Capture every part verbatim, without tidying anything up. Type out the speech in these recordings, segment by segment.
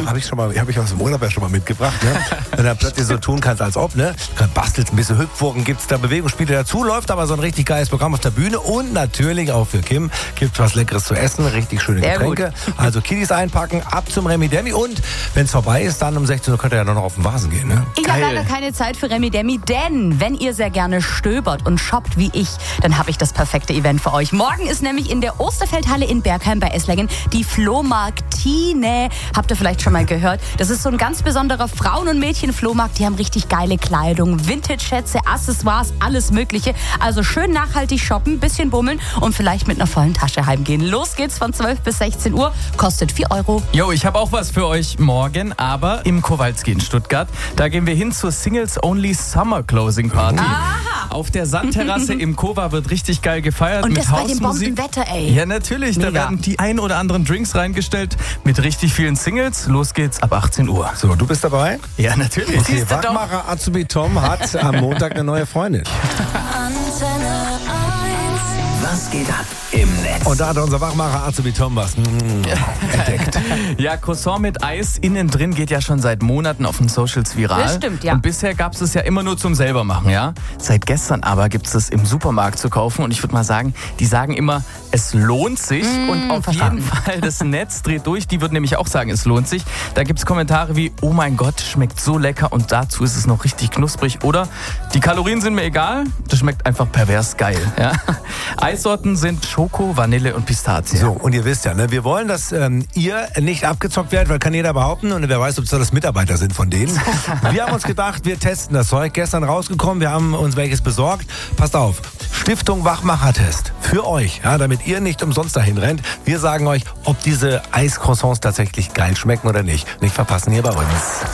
habe ich schon mal, habe ich aus dem Urlaub ja schon mal mitgebracht, ne? Wenn du plötzlich so tun kannst, als ob, ne? Bastelt ein bisschen Hüpfwogen, gibt's da Bewegungsspiele dazu, läuft aber so ein richtig geiles Programm auf der Bühne und natürlich auch für Kim gibt's was Leckeres zu essen, richtig schöne Sehr Getränke. gut. Also Kiddies einpacken, ab zum Remi Demi und wenn es vorbei ist, dann um sechzehn Uhr könnt ihr ja noch auf den Vasen gehen, ne? Ich habe leider keine Zeit für Remi Demi, denn wenn ihr sehr gerne stöbert und shoppt wie ich, dann habe ich das perfekte Event für euch. Morgen ist nämlich in der Osterfeldhalle in Bergheim bei Esslingen die Flohmarktine. Habt ihr vielleicht schon mal gehört? Das ist so ein ganz besonderer Frauen- und Mädchen-Flohmarkt. Die haben richtig geile Kleidung, Vintage-Schätze, Accessoires, alles Mögliche. Also schön nachhaltig shoppen, bisschen bummeln und vielleicht mit einer vollen Tasche heimgehen. Los geht's von zwölf bis sechzehn Uhr. Kostet vier Euro. Jo, ich habe auch was für euch morgen, aber im Kowalski in Stuttgart. Da gehen wir hin zur Singles Only Summer Closing Party. Aha. Auf der Sandterrasse im Kova wird richtig geil gefeiert Und mit das bei dem Hausmusik. Bombenwetter, ey. Ja, natürlich. Da Mega. werden die ein oder anderen Drinks reingestellt mit richtig vielen Singles. Los geht's ab achtzehn Uhr. So, du bist dabei? Ja, natürlich. Okay, Wachmacher Azubi Tom hat am Montag eine neue Freundin. Was geht ab im Netz? Und da hat unser Wachmacher Azubi Tom was mm, entdeckt. Ja, Croissant mit Eis innen drin geht ja schon seit Monaten auf den Socials viral. Das stimmt, ja. Und bisher gab es es ja immer nur zum selbermachen, ja. Seit gestern aber gibt es es im Supermarkt zu kaufen und ich würde mal sagen, die sagen immer, es lohnt sich Mm, und auf verstanden. jeden Fall das Netz dreht durch. Die würden nämlich auch sagen, es lohnt sich. Da gibt es Kommentare wie, oh mein Gott, schmeckt so lecker und dazu ist es noch richtig knusprig. Oder die Kalorien sind mir egal, das schmeckt einfach pervers geil. Ja? Eissorten sind Schoko, Vanille und Pistazie. So, und ihr wisst ja, ne, wir wollen, dass ähm, ihr nicht abgezockt werdet, weil kann jeder behaupten und wer weiß, ob es das Mitarbeiter sind von denen. Wir haben uns gedacht, wir testen das Zeug. Gestern rausgekommen, wir haben uns welches besorgt. Passt auf, Stiftung Wachmacher-Test für euch, ja, damit ihr nicht umsonst dahin rennt. Wir sagen euch, ob diese Eiscroissants tatsächlich geil schmecken oder nicht. Nicht verpassen hier bei uns.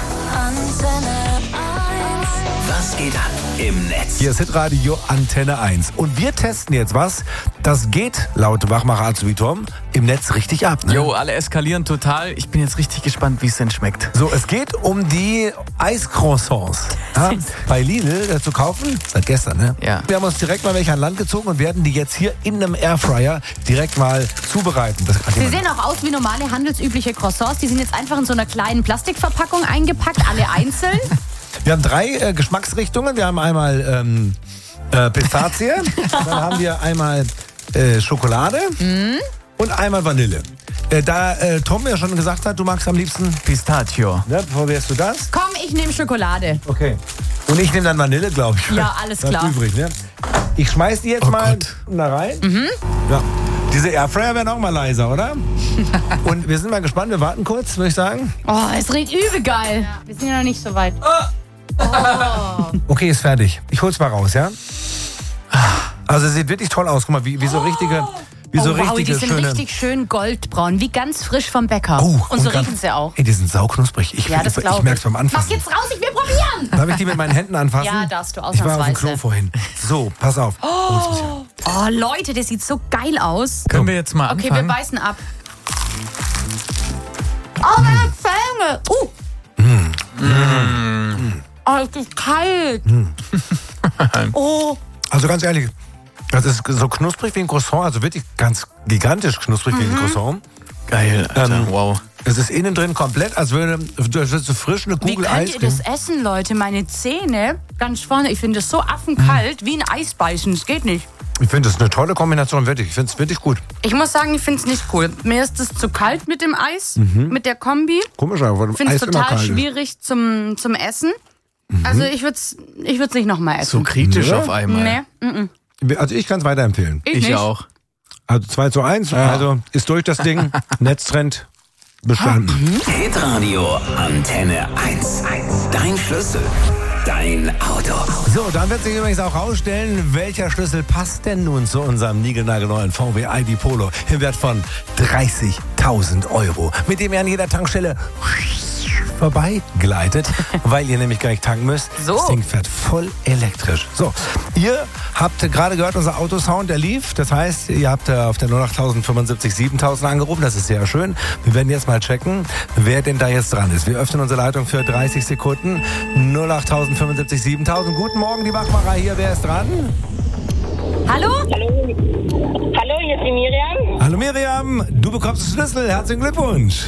Was geht ab im Netz? Hier ist Hitradio Antenne eins. Und wir testen jetzt was, das geht laut Wachmacher Azubi Tom im Netz richtig ab. Ne? Jo, alle eskalieren total. Ich bin jetzt richtig gespannt, wie es denn schmeckt. So, es geht um die Eiscroissants. Ja, bei Lidl äh, zu kaufen, seit gestern, ne? Ja. Wir haben uns direkt mal welche an Land gezogen und werden die jetzt hier in einem Airfryer direkt mal zubereiten. Das Sie sehen auch aus wie normale handelsübliche Croissants. Die sind jetzt einfach in so einer kleinen Plastikverpackung eingepackt, alle einzeln. Wir haben drei äh, Geschmacksrichtungen. Wir haben einmal ähm, äh, Pistazie, dann haben wir einmal äh, Schokolade Mhm. und einmal Vanille. Äh, da äh, Tom ja schon gesagt hat, du magst am liebsten, Pistachio. ne, probierst du das? Komm, ich nehme Schokolade. Okay. Und ich nehme dann Vanille, glaube ich. Ja, alles Das klar. ist übrig, ne? Ich schmeiß die jetzt Oh mal Gott. da rein. Ja. Diese Airfryer werden auch mal leiser, oder? Und wir sind mal gespannt. Wir warten kurz, würde ich sagen. Oh, es riecht übel geil. Wir sind ja noch nicht so weit. Okay, ist fertig. Ich hol's mal raus, ja? Also es sieht wirklich toll aus. Guck mal, wie, wie so richtige, wie so Oh, wow, richtige die sind schöne. richtig schön goldbraun, wie ganz frisch vom Bäcker. Oh, und so ganz- riechen sie auch. Ey, die sind sauknusprig. Ich, Ja, das ich, glaube ich ich. merk's beim Mach Anfassen. jetzt raus, ich will probieren. Darf ich die mit meinen Händen anfassen? Ja, darfst du, Ich war auf dem Klo ausnahmsweise. vorhin. So, pass auf. Oh, jetzt muss ich- Oh, Leute, das sieht so geil aus. Können wir jetzt mal Okay, anfangen? wir beißen ab. Oh, meine Zähne. Uh. Oh, es ist kalt. Oh. Also ganz ehrlich, das ist so knusprig wie ein Croissant, also wirklich ganz gigantisch knusprig wie ein Croissant. Geil, Alter, Ähm, wow. Es ist innen drin komplett, als würde das ist so frisch eine Wie Kugel könnt Eis ihr das kriegen. essen, Leute? Meine Zähne, ganz vorne, ich finde das so affenkalt, wie ein Eis beißen. Das geht nicht. Ich finde das eine tolle Kombination, wirklich. Ich finde es wirklich gut. Ich muss sagen, ich finde es nicht cool. Mir ist es zu kalt mit dem Eis, mit der Kombi. Komisch, aber weil Ich finde Eis es immer total kalt ist. schwierig zum, zum Essen. Also ich würde es ich würd's nicht nochmal So essen. kritisch Ja? auf einmal. Nee, mm, mm. Also ich kann es weiterempfehlen. ich, Ich nicht. auch. Also zwei zu eins, also ist durch das Ding. Netztrend bestanden. Hitradio Antenne eins. Dein Schlüssel, dein Auto. So, dann wird sich übrigens auch rausstellen, welcher Schlüssel passt denn nun zu unserem niegelnagelneuen V W I D Polo im Wert von dreißigtausend Euro, mit dem ihr an jeder Tankstelle vorbeigleitet, weil ihr nämlich gar nicht tanken müsst. So. Das Ding fährt voll elektrisch. So, ihr habt gerade gehört, unser Autosound, der lief. Das heißt, ihr habt äh, auf der null acht fünfundsiebzig siebentausend angerufen. Das ist sehr schön. Wir werden jetzt mal checken, wer denn da jetzt dran ist. Wir öffnen unsere Leitung für dreißig Sekunden. null acht fünfundsiebzig siebentausend. Guten Morgen, die Wachmacher hier. Wer ist dran? Hallo? Hallo, hier ist die Miriam. Hallo Miriam, du bekommst den Schlüssel. Herzlichen Glückwunsch.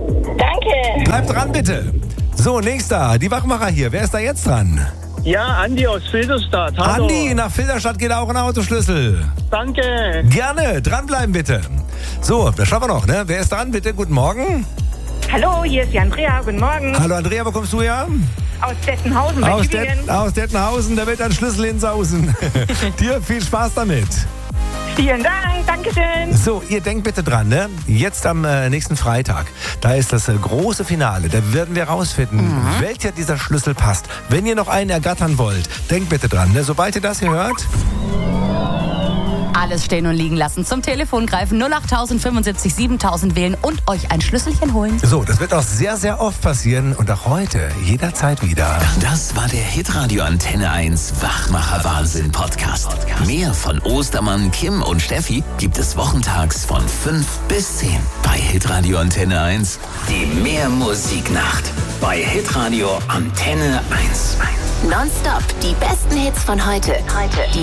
Danke. Bleib dran, bitte. So, nächster, die Wachmacher hier. Wer ist da jetzt dran? Ja, Andi aus Filderstadt. Hallo. Andi, nach Filderstadt geht auch ein Autoschlüssel. Danke. Gerne, dranbleiben bitte. So, das schaffen wir noch, ne? Wer ist dran, bitte? Guten Morgen. Hallo, hier ist die Andrea. Guten Morgen. Hallo Andrea, wo kommst du her? Aus Dettenhausen bei Aus, Tübingen. Det aus Dettenhausen, da wird ein Schlüssel hinsausen. Dir viel Spaß damit. Vielen Dank, Dankeschön. So, ihr denkt bitte dran, ne? Jetzt am äh, nächsten Freitag, da ist das äh, große Finale. Da werden wir rausfinden, mhm. welcher dieser Schlüssel passt. Wenn ihr noch einen ergattern wollt, denkt bitte dran, ne? Sobald ihr das hier hört... Alles stehen und liegen lassen, zum Telefon greifen, null acht fünfundsiebzig siebentausend wählen und euch ein Schlüsselchen holen. So, das wird auch sehr, sehr oft passieren und auch heute, jederzeit wieder. Das war der Hitradio Antenne eins Wachmacher Wahnsinn Podcast. Mehr von Ostermann, Kim und Steffi gibt es wochentags von fünf bis zehn bei Hitradio Antenne eins. Die Mehrmusiknacht bei Hitradio Antenne eins. Nonstop die besten Hits von heute. Heute. Die